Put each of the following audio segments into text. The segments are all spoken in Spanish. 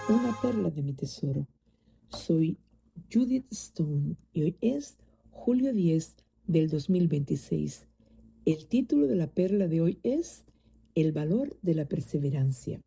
Una perla de mi tesoro. Soy Judith Stone y hoy es julio 10 del 2026. El título de la perla de hoy es El valor de la perseverancia.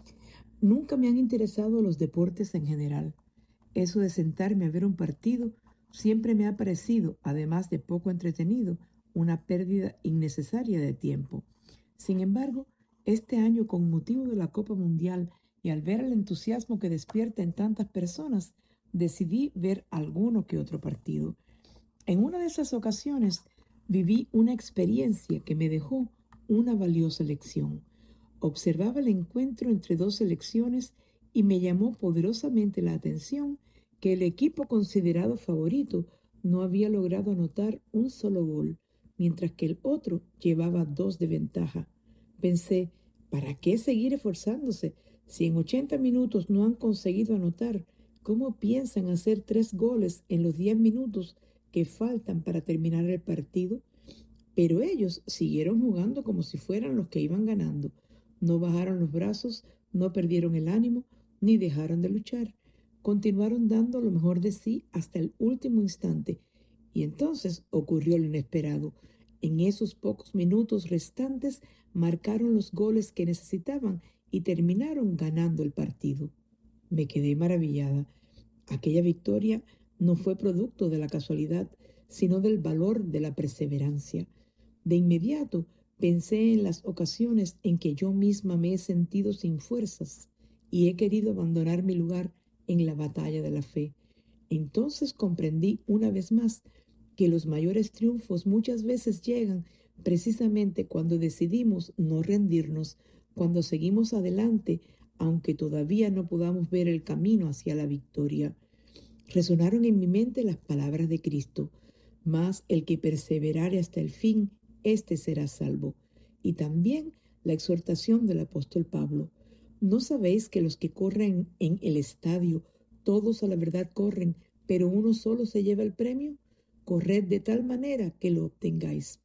Nunca me han interesado los deportes en general. Eso de sentarme a ver un partido siempre me ha parecido, además de poco entretenido, una pérdida innecesaria de tiempo. Sin embargo, este año, con motivo de la Copa Mundial y al ver el entusiasmo que despierta en tantas personas, decidí ver alguno que otro partido. En una de esas ocasiones viví una experiencia que me dejó una valiosa lección. Observaba el encuentro entre dos selecciones y me llamó poderosamente la atención que el equipo considerado favorito no había logrado anotar un solo gol, mientras que el otro llevaba dos de ventaja. Pensé, ¿para qué seguir esforzándose? Si en 80 minutos no han conseguido anotar, ¿cómo piensan hacer 3 goles en los 10 minutos que faltan para terminar el partido? Pero ellos siguieron jugando como si fueran los que iban ganando. No bajaron los brazos, no perdieron el ánimo, ni dejaron de luchar. Continuaron dando lo mejor de sí hasta el último instante. Y entonces ocurrió lo inesperado. En esos pocos minutos restantes marcaron los goles que necesitaban y terminaron ganando el partido. Me quedé maravillada. Aquella victoria no fue producto de la casualidad, sino del valor de la perseverancia. De inmediato pensé en las ocasiones en que yo misma me he sentido sin fuerzas y he querido abandonar mi lugar en la batalla de la fe. Entonces comprendí una vez más que los mayores triunfos muchas veces llegan precisamente cuando decidimos no rendirnos, cuando seguimos adelante, aunque todavía no podamos ver el camino hacia la victoria. Resonaron en mi mente las palabras de Cristo: mas el que perseverare hasta el fin, éste será salvo. Y también la exhortación del apóstol Pablo: ¿no sabéis que los que corren en el estadio, todos a la verdad corren, pero uno solo se lleva el premio? Corred de tal manera que lo obtengáis.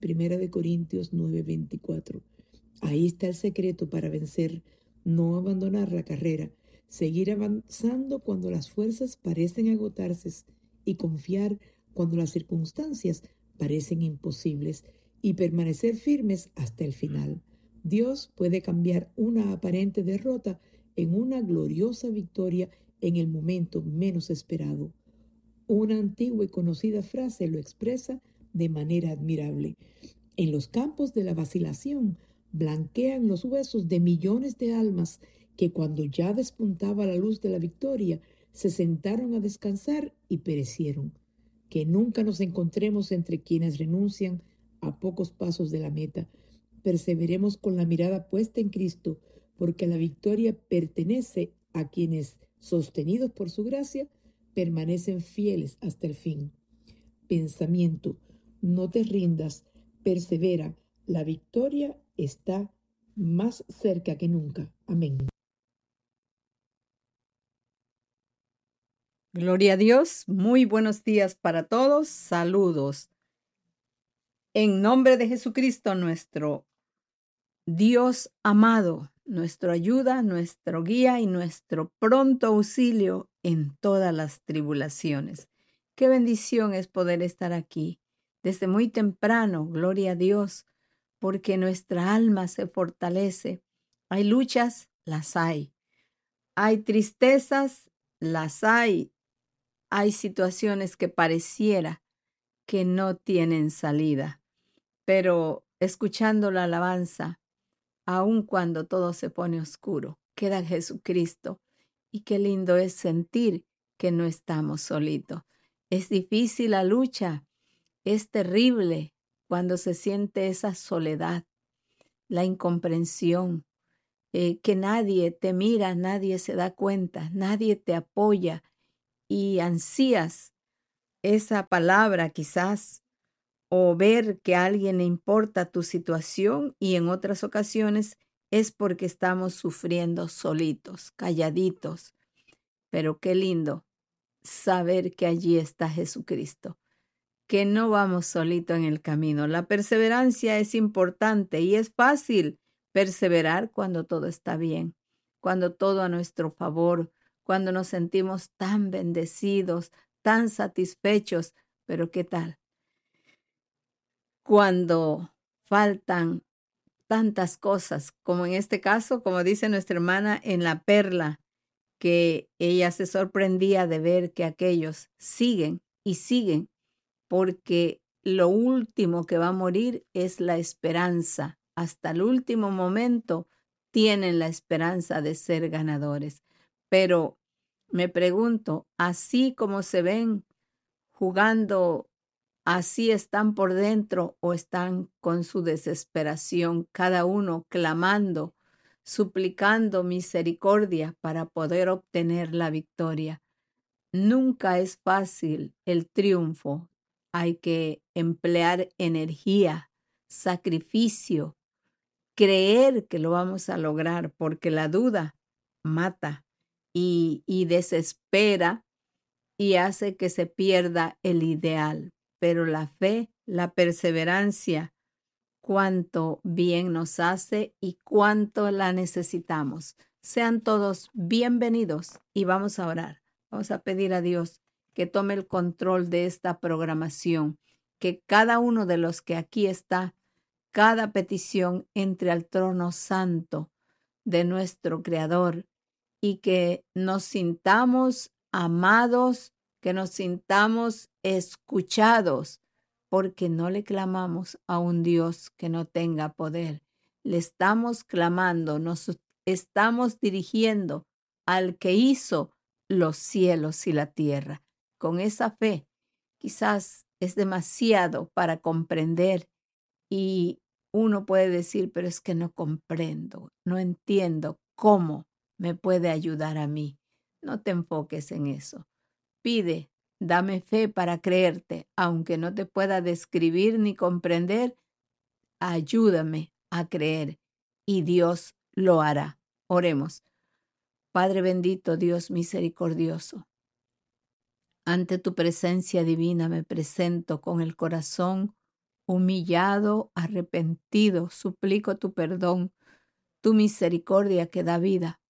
1 Corintios 9:24. Ahí está el secreto para vencer: no abandonar la carrera, seguir avanzando cuando las fuerzas parecen agotarse y confiar cuando las circunstancias parecen imposibles y permanecer firmes hasta el final. Dios puede cambiar una aparente derrota en una gloriosa victoria en el momento menos esperado. Una antigua y conocida frase lo expresa de manera admirable: en los campos de la vacilación blanquean los huesos de millones de almas que, cuando ya despuntaba la luz de la victoria, se sentaron a descansar y perecieron. Que nunca nos encontremos entre quienes renuncian a pocos pasos de la meta. Perseveremos con la mirada puesta en Cristo, porque la victoria pertenece a quienes, sostenidos por su gracia, permanecen fieles hasta el fin. Pensamiento: no te rindas, persevera, la victoria está más cerca que nunca. Amén. Gloria a Dios, muy buenos días para todos, saludos. En nombre de Jesucristo, nuestro Dios amado, nuestra ayuda, nuestro guía y nuestro pronto auxilio en todas las tribulaciones. Qué bendición es poder estar aquí desde muy temprano, gloria a Dios, porque nuestra alma se fortalece. Hay luchas, las hay. Hay tristezas, las hay. Hay situaciones que pareciera que no tienen salida, pero escuchando la alabanza, aun cuando todo se pone oscuro, queda Jesucristo. Y qué lindo es sentir que no estamos solitos. Es difícil la lucha, es terrible cuando se siente esa soledad, la incomprensión, que nadie te mira, nadie se da cuenta, nadie te apoya y ansías esa palabra quizás, o ver que a alguien le importa tu situación, y en otras ocasiones es porque estamos sufriendo solitos, calladitos. Pero qué lindo saber que allí está Jesucristo, que no vamos solito en el camino. La perseverancia es importante y es fácil perseverar cuando todo está bien, cuando todo a nuestro favor, cuando nos sentimos tan bendecidos, tan satisfechos. Pero ¿qué tal cuando faltan tantas cosas? Como en este caso, como dice nuestra hermana en la perla, que ella se sorprendía de ver que aquellos siguen y siguen, porque lo último que va a morir es la esperanza. Hasta el último momento tienen la esperanza de ser ganadores. Pero me pregunto, así como se ven jugando, así están por dentro o están con su desesperación, cada uno clamando, suplicando misericordia para poder obtener la victoria. Nunca es fácil el triunfo. Hay que emplear energía, sacrificio, creer que lo vamos a lograr, porque la duda mata y desespera y hace que se pierda el ideal. Pero la fe, la perseverancia, cuánto bien nos hace y cuánto la necesitamos. Sean todos bienvenidos y vamos a orar. Vamos a pedir a Dios que tome el control de esta programación, que cada uno de los que aquí está, cada petición entre al trono santo de nuestro Creador y que nos sintamos amados, que nos sintamos escuchados, porque no le clamamos a un Dios que no tenga poder. Le estamos clamando, nos estamos dirigiendo al que hizo los cielos y la tierra. Con esa fe, quizás es demasiado para comprender y uno puede decir, pero es que no comprendo, no entiendo cómo me puede ayudar a mí. No te enfoques en eso. Pide, dame fe para creerte, aunque no te pueda describir ni comprender, ayúdame a creer y Dios lo hará. Oremos. Padre bendito, Dios misericordioso, ante tu presencia divina me presento con el corazón humillado, arrepentido, suplico tu perdón, tu misericordia que da vida.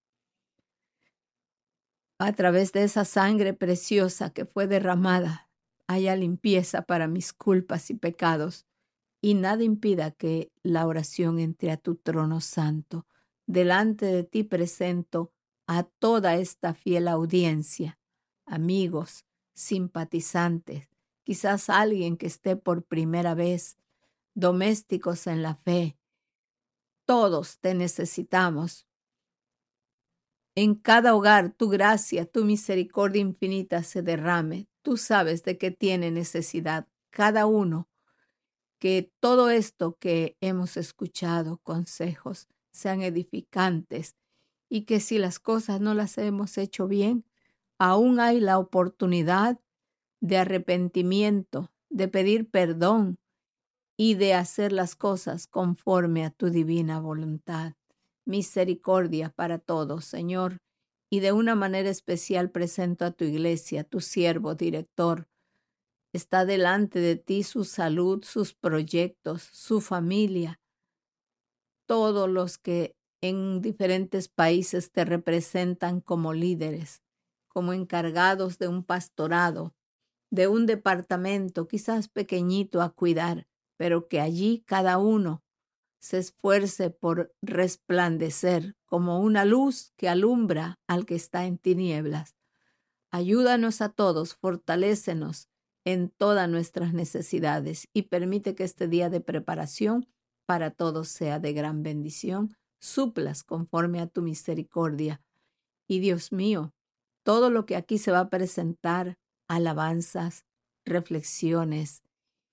A través de esa sangre preciosa que fue derramada, haya limpieza para mis culpas y pecados, y nada impida que la oración entre a tu trono santo. Delante de ti presento a toda esta fiel audiencia, amigos, simpatizantes, quizás alguien que esté por primera vez, domésticos en la fe. Todos te necesitamos. En cada hogar tu gracia, tu misericordia infinita se derrame. Tú sabes de qué tiene necesidad cada uno. Que todo esto que hemos escuchado, consejos, sean edificantes y que si las cosas no las hemos hecho bien, aún hay la oportunidad de arrepentimiento, de pedir perdón y de hacer las cosas conforme a tu divina voluntad. Misericordia para todos, Señor, y de una manera especial presento a tu iglesia, tu siervo, director. Está delante de ti su salud, sus proyectos, su familia, todos los que en diferentes países te representan como líderes, como encargados de un pastorado, de un departamento, quizás pequeñito a cuidar, pero que allí cada uno se esfuerce por resplandecer como una luz que alumbra al que está en tinieblas. Ayúdanos a todos, fortalécenos en todas nuestras necesidades y permite que este día de preparación para todos sea de gran bendición. Suplas conforme a tu misericordia. Y Dios mío, todo lo que aquí se va a presentar, alabanzas, reflexiones,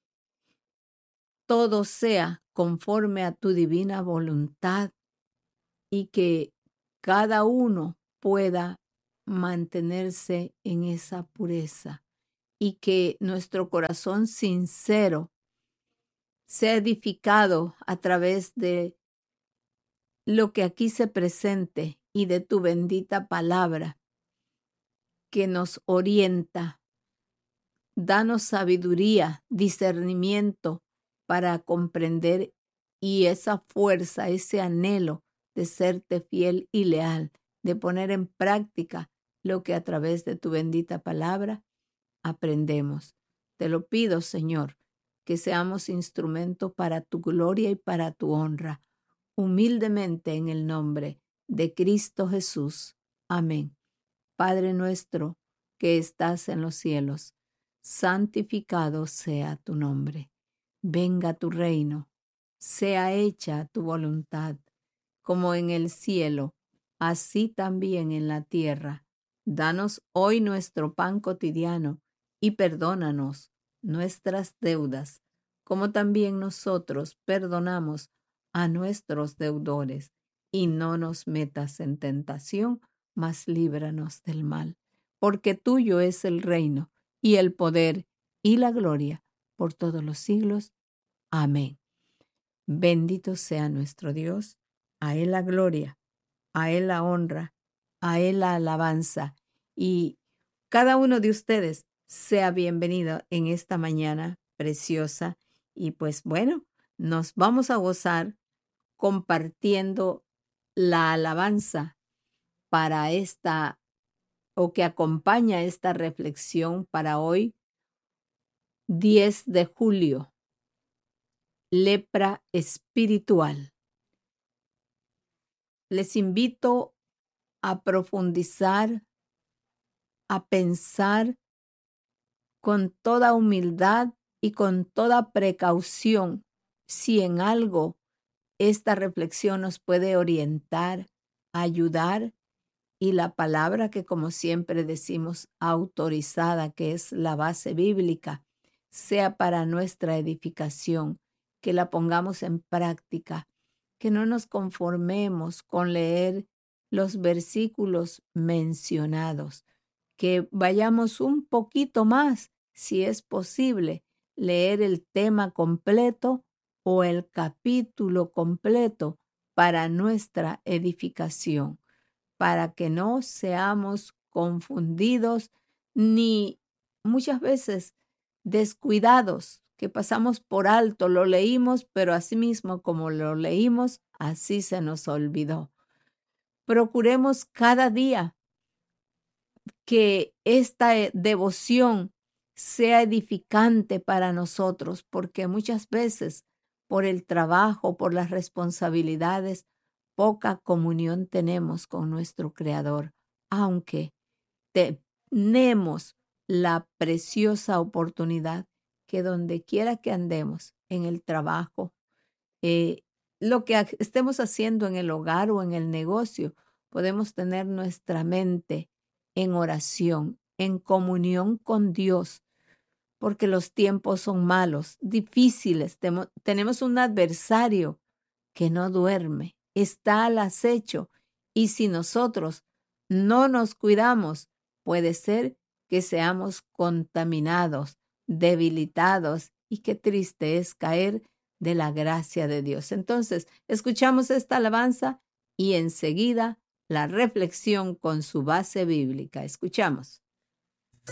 todo sea conforme a tu divina voluntad y que cada uno pueda mantenerse en esa pureza y que nuestro corazón sincero sea edificado a través de lo que aquí se presente y de tu bendita palabra que nos orienta. Danos sabiduría, discernimiento para comprender y esa fuerza, ese anhelo de serte fiel y leal, de poner en práctica lo que a través de tu bendita palabra aprendemos. Te lo pido, Señor, que seamos instrumento para tu gloria y para tu honra, humildemente en el nombre de Cristo Jesús. Amén. Padre nuestro que estás en los cielos, santificado sea tu nombre. Venga tu reino, sea hecha tu voluntad, como en el cielo, así también en la tierra. Danos hoy nuestro pan cotidiano y perdónanos nuestras deudas, como también nosotros perdonamos a nuestros deudores. Y no nos metas en tentación, mas líbranos del mal. Porque tuyo es el reino, y el poder, y la gloria, por todos los siglos. Amén. Bendito sea nuestro Dios, a Él la gloria, a Él la honra, a Él la alabanza. Y cada uno de ustedes sea bienvenido en esta mañana preciosa. Y pues bueno, nos vamos a gozar compartiendo la alabanza para esta o que acompaña esta reflexión para hoy, 10 de julio, lepra espiritual. Les invito a profundizar, a pensar con toda humildad y con toda precaución si en algo esta reflexión nos puede orientar, ayudar, y la palabra que, como siempre decimos, autorizada, que es la base bíblica, sea para nuestra edificación, que la pongamos en práctica, que no nos conformemos con leer los versículos mencionados, que vayamos un poquito más, si es posible, leer el tema completo o el capítulo completo para nuestra edificación, para que no seamos confundidos ni muchas veces descuidados, que pasamos por alto, lo leímos, pero asimismo como lo leímos, así se nos olvidó. Procuremos cada día que esta devoción sea edificante para nosotros, porque muchas veces por el trabajo, por las responsabilidades, poca comunión tenemos con nuestro Creador, aunque tenemos la preciosa oportunidad que donde quiera que andemos, en el trabajo, lo que estemos haciendo en el hogar o en el negocio, podemos tener nuestra mente en oración, en comunión con Dios, porque los tiempos son malos, difíciles. Tenemos un adversario que no duerme, está al acecho, y si nosotros no nos cuidamos, puede ser que seamos contaminados, debilitados, y qué triste es caer de la gracia de Dios. Entonces, escuchamos esta alabanza y enseguida la reflexión con su base bíblica. Escuchamos.